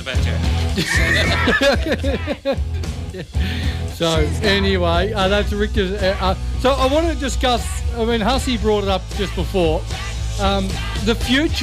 Sebastian. So anyway, that's Richter's. So I want to discuss. I mean, Hussey brought it up just before. The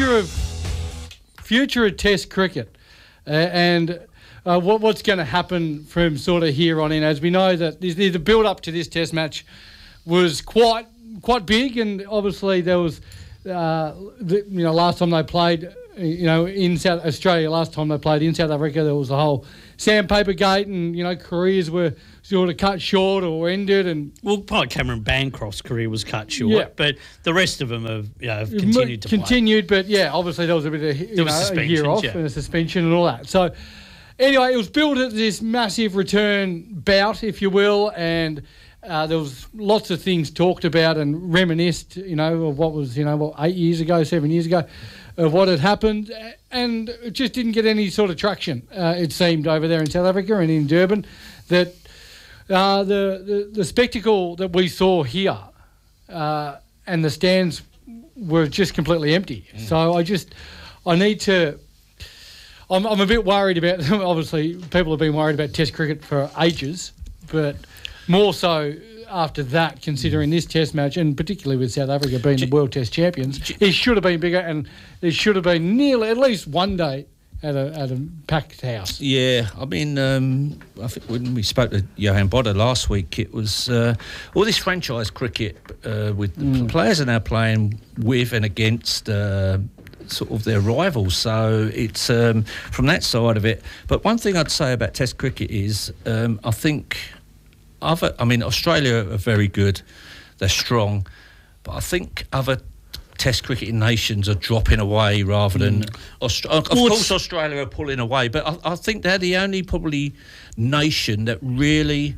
future of Test cricket, and what's going to happen from sort of here on in. As we know that the build up to this Test match was quite big, and obviously there was, last time they played, in South Australia, last time they played in South Africa, there was the whole sandpaper gate, and careers were sort of cut short or ended, and probably Cameron Bancroft's career was cut short, but the rest of them have continued to play. But obviously there was a bit of a year off and a suspension and all that. So anyway, it was built at this massive return bout, if you will, and there was lots of things talked about and reminisced, of what was, 8 years ago, 7 years ago, of what had happened, and it just didn't get any sort of traction, it seemed, over there in South Africa and in Durban, that the spectacle that we saw here and the stands were just completely empty. So I'm a bit worried about, obviously people have been worried about Test cricket for ages, but more so after that, considering this Test match, and particularly with South Africa being the World Test champions, it should have been bigger, and it should have been nearly at least one day at a packed house. Yeah, I mean, I think when we spoke to Johan Bodder last week, it was all this franchise cricket with the players are now playing with and against sort of their rivals. So it's from that side of it. But one thing I'd say about Test cricket is I think Australia are very good, they're strong, but I think other Test cricketing nations are dropping away rather than... Of course Australia are pulling away, but I think they're the only probably nation that really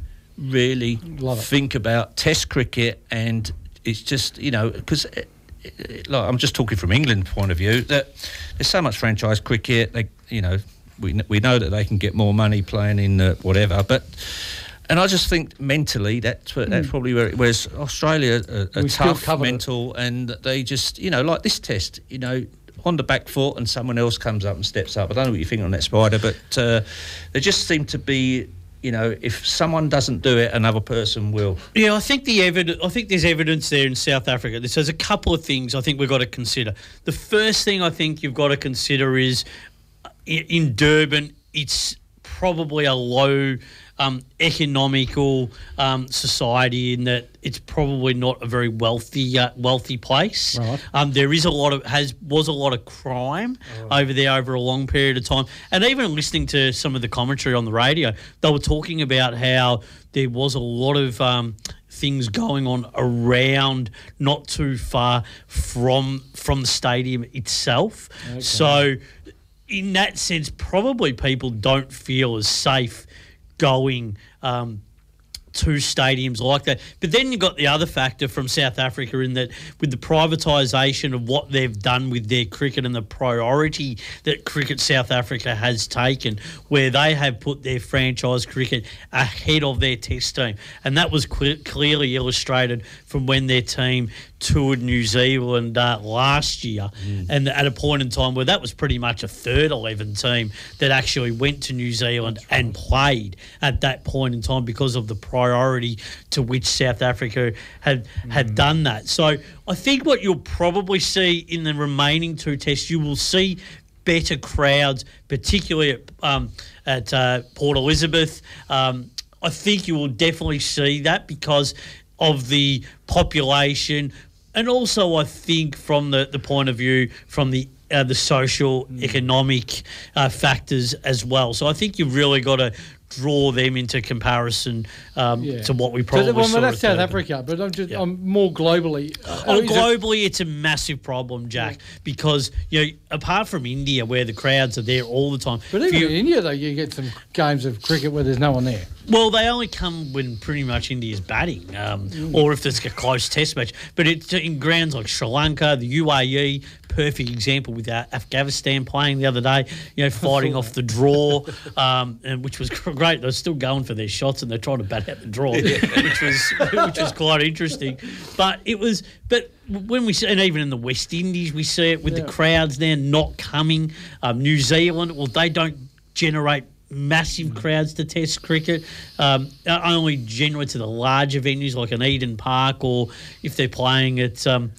think about Test cricket, and it's just, because... I'm just talking from England's point of view, that there's so much franchise cricket, we know that they can get more money playing in whatever, but... And I just think mentally that's probably where whereas Australia are tough, mental, and they just, like this Test, on the back foot, and someone else comes up and steps up. I don't know what you think on that, Spider, but they just seem to be, if someone doesn't do it, another person will. Yeah, I think there's evidence there in South Africa. There's a couple of things I think we've got to consider. The first thing I think you've got to consider is in Durban, it's probably a low economical society, in that it's probably not a very wealthy place. Right. There was a lot of crime over there over a long period of time, and even listening to some of the commentary on the radio, they were talking about how there was a lot of things going on around, not too far from the stadium itself. Okay. So in that sense, probably people don't feel as safe going to stadiums like that. But then you've got the other factor from South Africa, in that with the privatisation of what they've done with their cricket and the priority that Cricket South Africa has taken, where they have put their franchise cricket ahead of their Test team. And that was clearly illustrated from when their team toured New Zealand last year, and at a point in time where that was pretty much a third 11 team that actually went to New Zealand and played at that point in time, because of the priority to which South Africa had done that. So I think what you'll probably see in the remaining two Tests, you will see better crowds, particularly at Port Elizabeth. I think you will definitely see that because of the population, and also I think from the point of view from the social economic factors as well. So I think you've really got to draw them into comparison to what we probably saw. That's South Africa, but I'm more globally. Globally, it's a massive problem, Jack, because apart from India, where the crowds are there all the time. But even in India, though, you get some games of cricket where there's no one there. Well, they only come when pretty much India's batting, or if there's a close Test match. But it's in grounds like Sri Lanka, the UAE. Perfect example with Afghanistan playing the other day, fighting off the draw, and which was great. They're still going for their shots and they're trying to bat out the draw, which was quite interesting. But when we see, and even in the West Indies, we see it with the crowds there not coming. New Zealand, well, they don't generate massive crowds to Test cricket, only generally to the larger venues like an Eden Park, or if they're playing at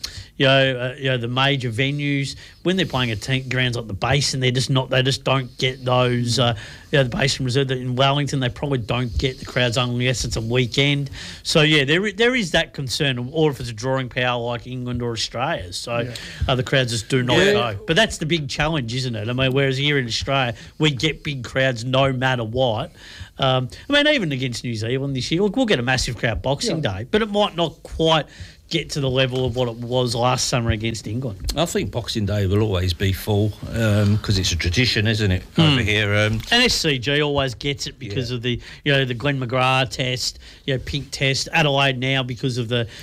the major venues. When they're playing at grounds like the Basin, they just don't get those. The Basin Reserve in Wellington, they probably don't get the crowds unless it's a weekend. So there is that concern, or if it's a drawing power like England or Australia. So the crowds just do not go. But that's the big challenge, isn't it? I mean, whereas here in Australia, we get big crowds no matter what. I mean, even against New Zealand this year, look, we'll get a massive crowd Boxing Day, but it might not quite get to the level of what it was last summer against England. I think Boxing Day will always be full because it's a tradition, isn't it, over here? And SCG always gets it because of the Glenn McGrath test, Pink test. Adelaide now because of the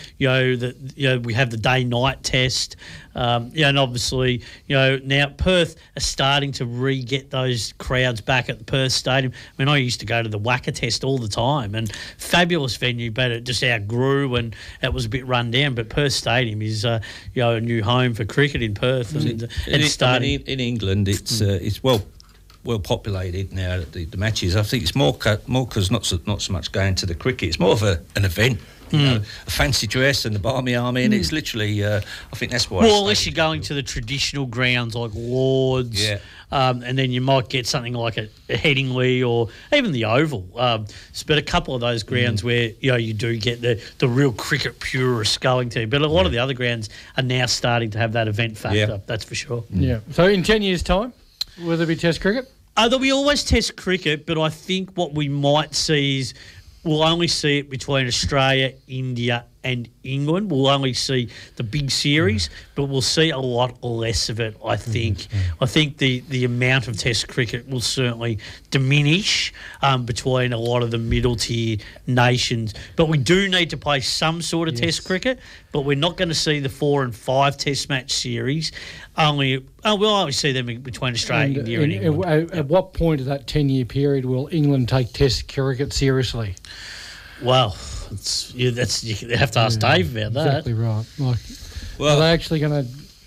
we have the day-night test. And obviously, now Perth are starting to re-get those crowds back at the Perth Stadium. I mean, I used to go to the WACA test all the time, and fabulous venue, but it just outgrew and it was a bit run down. But Perth Stadium is, a new home for cricket in Perth, and it's starting. In England, it's well populated now. The matches, I think, it's more because not so much going to the cricket. It's more of an event. A fancy dress and the Barmy Army, and it's literally, I think that's why. Well, unless you're going to the traditional grounds like Lords, and then you might get something like a Headingley or even the Oval. But a couple of those grounds where you do get the real cricket purists going to. But a lot of the other grounds are now starting to have that event factor. That's for sure. Yeah. So in 10 years' time, will there be Test cricket? There'll be always Test cricket, but I think what we might see is we'll only see it between Australia, India and England. We'll only see the big series, but we'll see a lot less of it, I think. I think the amount of Test cricket will certainly diminish between a lot of the middle-tier nations. But we do need to play some sort of Test cricket, but we're not going to see the 4 and 5 Test match series. We'll only see them between Australia, India and England. At what point of that 10-year period will England take Test cricket seriously? Well, you have to ask Dave about that. Exactly right. Are they actually going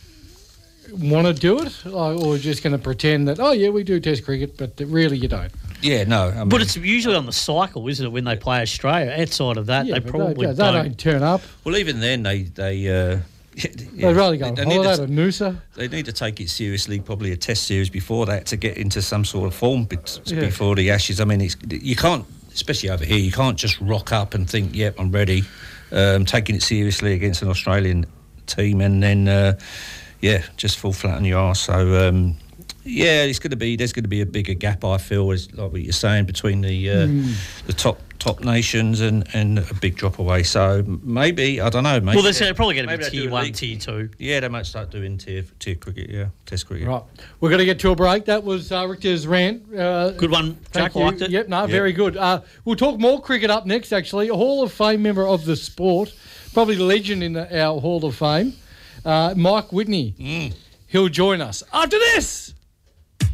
to want to do it, or just going to pretend that we do Test cricket, but really you don't? Yeah, no. But it's usually on the cycle, isn't it? When they play Australia, outside of that, they probably don't. They don't turn up. Well, even then they'd rather go on holiday to Noosa. They need to take it seriously, probably a Test series before that to get into some sort of form before the Ashes. I mean, you can't. Especially over here, you can't just rock up and think, yep, I'm ready, taking it seriously against an Australian team and then, just fall flat on your arse. So, there's going to be a bigger gap, I feel, like what you're saying, between the top nations and a big drop away. So maybe, I don't know. Maybe they're probably going to be Tier 1, Tier 2. Yeah, they might start doing tier cricket, Test cricket. Right. We're going to get to a break. That was Richter's rant. Good one, Jack. Liked it. Yep, very good. We'll talk more cricket up next, actually. A Hall of Fame member of the sport, probably legend in our Hall of Fame, Mike Whitney. He'll join us after this.